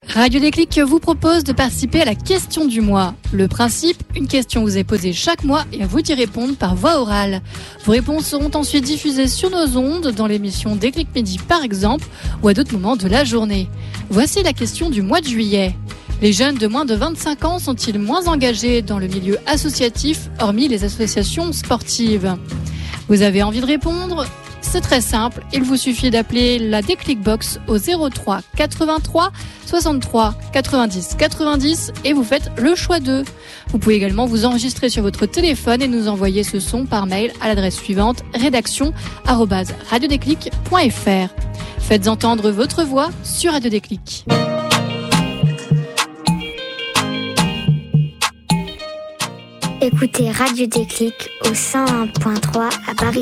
Radio Déclic vous propose de participer à la question du mois. Le principe, une question vous est posée chaque mois et à vous d'y répondre par voix orale. Vos réponses seront ensuite diffusées sur nos ondes, dans l'émission Déclic Midi par exemple, ou à d'autres moments de la journée. Voici la question du mois de juillet. Les jeunes de moins de 25 ans sont-ils moins engagés dans le milieu associatif, hormis les associations sportives ? Vous avez envie de répondre ? C'est très simple, il vous suffit d'appeler la Déclic Box au 03 83 63 90 90 et vous faites le choix d'eux. Vous pouvez également vous enregistrer sur votre téléphone et nous envoyer ce son par mail à l'adresse suivante rédaction@radiodéclic.fr. Faites entendre votre voix sur Radio Déclic. Écoutez Radio Déclic au 101.3 à Paris.